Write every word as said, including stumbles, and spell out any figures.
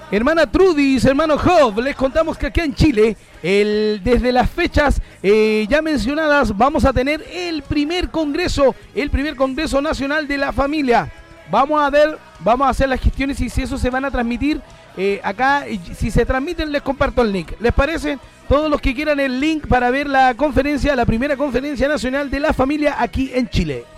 Hermana Trudis, hermano Job, les contamos que acá en Chile, el, desde las fechas eh, ya mencionadas, vamos a tener el primer congreso, el primer congreso nacional de la familia. Vamos a ver, vamos a hacer las gestiones y si eso se van a transmitir eh, acá, si se transmiten les comparto el link. ¿Les parece? Todos los que quieran el link para ver la conferencia, la primera conferencia nacional de la familia aquí en Chile.